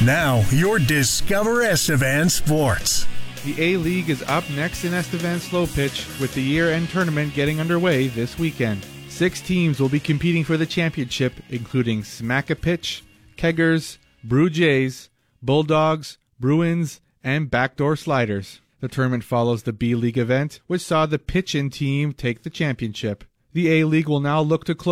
Now, your Discover Estevan Sports. The A-League is up next in Estevan Slow Pitch, with the year-end tournament getting underway this weekend. 6 teams will be competing for the championship, including Smack-A-Pitch, Keggers, Brew Jays, Bulldogs, Bruins, and Backdoor Sliders. The tournament follows the B-League event, which saw the Pitchin team take the championship. The A-League will now look to close